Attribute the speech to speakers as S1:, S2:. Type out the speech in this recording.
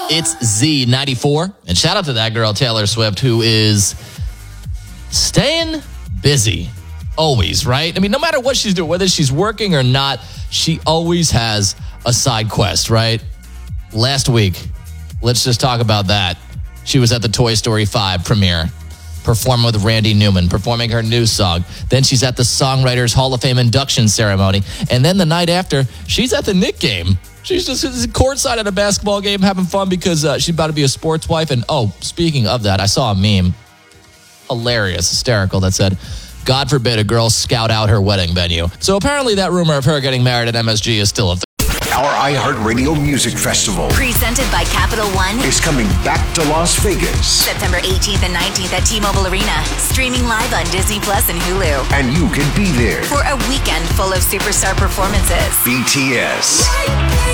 S1: It's Z94. And shout out to that girl, Taylor Swift, who is staying busy. Always, right? I mean, no matter what she's doing, whether she's working or not, she always has a side quest, right? Last week, let's just talk about that. She was at the Toy Story 5 premiere, performing with Randy Newman, performing her new song. Then she's at the Songwriters Hall of Fame induction ceremony. And then the night after, she's at the Knick game. She's just courtside at a basketball game having fun because she's about to be a sports wife. And speaking of that, I saw a meme, hilarious, hysterical, that said, God forbid a girl scout out her wedding venue. So apparently that rumor of her getting married at MSG is still a thing.
S2: Our iHeartRadio Music Festival,
S3: presented by Capital One,
S2: is coming back to Las Vegas.
S3: September 18th and 19th at T-Mobile Arena. Streaming live on Disney Plus and Hulu.
S2: And you can be there
S3: for a weekend full of superstar performances.
S2: BTS,